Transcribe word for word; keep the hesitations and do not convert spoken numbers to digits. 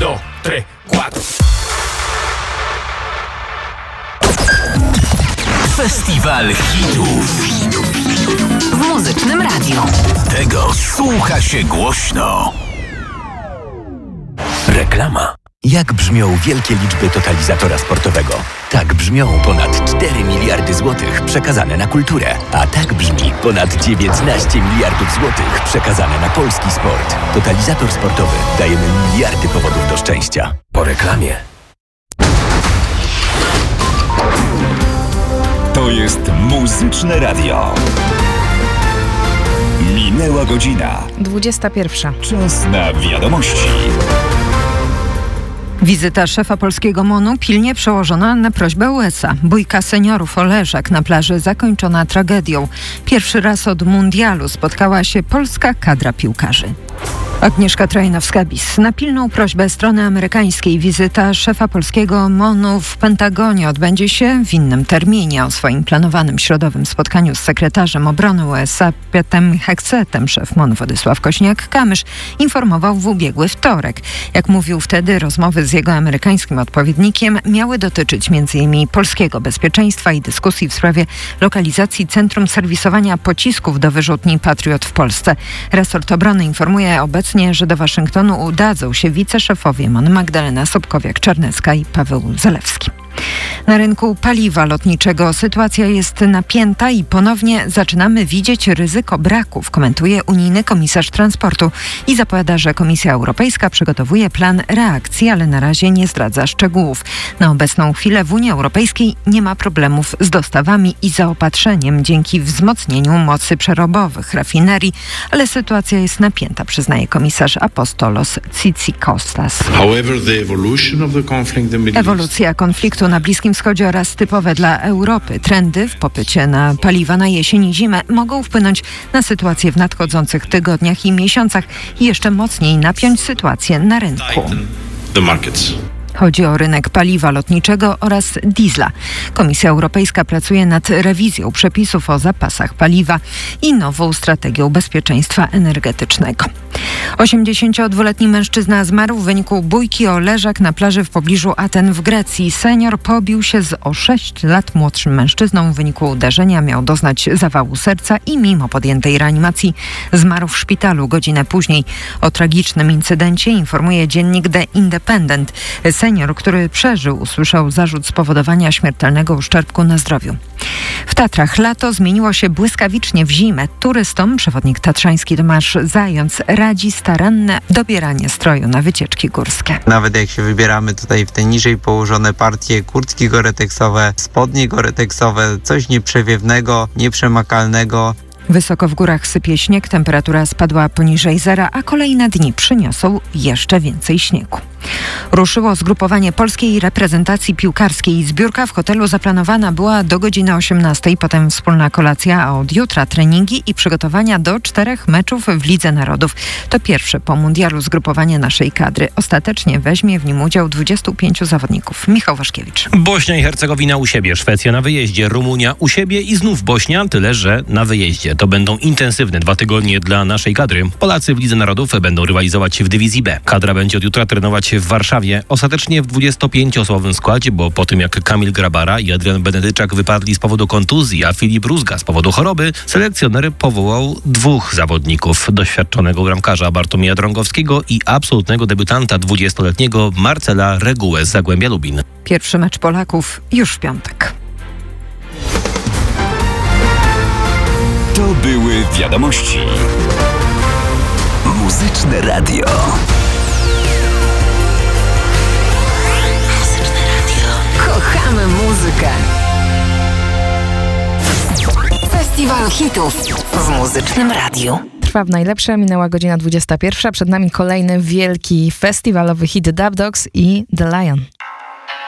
dos, tres, cuatro. Festiwal hitów w Muzycznym Radiu. Tego słucha się głośno. Reklama. Jak brzmią wielkie liczby totalizatora sportowego? Tak brzmią ponad cztery miliardy złotych przekazane na kulturę. A tak brzmi ponad dziewiętnaście miliardów złotych przekazane na polski sport. Totalizator sportowy. Dajemy miliardy powodów do szczęścia. Po reklamie. To jest Muzyczne Radio. Minęła godzina. dwudziesta pierwsza. Czas na wiadomości. Wizyta szefa polskiego MON-u pilnie przełożona na prośbę U S A. Bójka seniorów o leżak na plaży zakończona tragedią. Pierwszy raz od mundialu spotkała się polska kadra piłkarzy. Agnieszka Trajnowska-Bis. Na pilną prośbę strony amerykańskiej wizyta szefa polskiego MON-u w Pentagonie odbędzie się w innym terminie. O swoim planowanym środowym spotkaniu z sekretarzem obrony U S A Pietem Hegsethem szef MON Władysław Kośniak-Kamysz informował w ubiegły wtorek. Jak mówił wtedy, rozmowy z jego amerykańskim odpowiednikiem miały dotyczyć między innymi polskiego bezpieczeństwa i dyskusji w sprawie lokalizacji centrum serwisowania pocisków do wyrzutni Patriot w Polsce. Resort obrony informuje obecnie, że do Waszyngtonu udadzą się wiceszefowie MON Magdalena Sobkowiak-Czarnecka i Paweł Zalewski. Na rynku paliwa lotniczego sytuacja jest napięta i ponownie zaczynamy widzieć ryzyko braków, komentuje unijny komisarz transportu i zapowiada, że Komisja Europejska przygotowuje plan reakcji, ale na razie nie zdradza szczegółów. Na obecną chwilę w Unii Europejskiej nie ma problemów z dostawami i zaopatrzeniem dzięki wzmocnieniu mocy przerobowych rafinerii, ale sytuacja jest napięta, przyznaje komisarz Apostolos Tzitzikostas. Ewolucja konfliktu na Bliskim Wschodzie oraz typowe dla Europy trendy w popycie na paliwa na jesień i zimę mogą wpłynąć na sytuację w nadchodzących tygodniach i miesiącach i jeszcze mocniej napiąć sytuację na rynku. Chodzi o rynek paliwa lotniczego oraz diesla. Komisja Europejska pracuje nad rewizją przepisów o zapasach paliwa i nową strategią bezpieczeństwa energetycznego. osiemdziesięciodwuletni mężczyzna zmarł w wyniku bójki o leżak na plaży w pobliżu Aten w Grecji. Senior pobił się z o sześć lat młodszym mężczyzną. W wyniku uderzenia miał doznać zawału serca i mimo podjętej reanimacji zmarł w szpitalu godzinę później. O tragicznym incydencie informuje dziennik The Independent. Senior, który przeżył, usłyszał zarzut spowodowania śmiertelnego uszczerbku na zdrowiu. W Tatrach lato zmieniło się błyskawicznie w zimę. Turystom przewodnik tatrzański Tomasz Zając radzi staranne dobieranie stroju na wycieczki górskie. Nawet jak się wybieramy tutaj w te niżej położone partie, kurtki goreteksowe, spodnie goreteksowe, coś nieprzewiewnego, nieprzemakalnego. Wysoko w górach sypie śnieg, temperatura spadła poniżej zera, a kolejne dni przyniosą jeszcze więcej śniegu. Ruszyło zgrupowanie polskiej reprezentacji piłkarskiej. Zbiórka w hotelu zaplanowana była do godziny osiemnastej, potem wspólna kolacja, a od jutra treningi i przygotowania do czterech meczów w Lidze Narodów. To pierwsze po mundialu zgrupowanie naszej kadry. Ostatecznie weźmie w nim udział dwudziestu pięciu zawodników. Michał Waszkiewicz. Bośnia i Hercegowina u siebie, Szwecja na wyjeździe, Rumunia u siebie i znów Bośnia, tyle że na wyjeździe. To będą intensywne dwa tygodnie dla naszej kadry. Polacy w Lidze Narodów będą rywalizować w dywizji B. Kadra będzie od jutra trenować w Warszawie. Ostatecznie w dwudziestopięcioosobowym składzie, bo po tym jak Kamil Grabara i Adrian Benedyczak wypadli z powodu kontuzji, a Filip Rózga z powodu choroby, selekcjoner powołał dwóch zawodników. Doświadczonego bramkarza Bartłomieja Drągowskiego i absolutnego debiutanta dwudziestoletniego Marcela Regułę z Zagłębia Lubin. Pierwszy mecz Polaków już w piątek. To były wiadomości. Muzyczne Radio. Kochamy muzykę. Festiwal hitów w Muzycznym Radiu. Trwa w najlepsze, minęła godzina dwudziesta pierwsza. Przed nami kolejny wielki festiwalowy hit Dub Dogs i The Lion.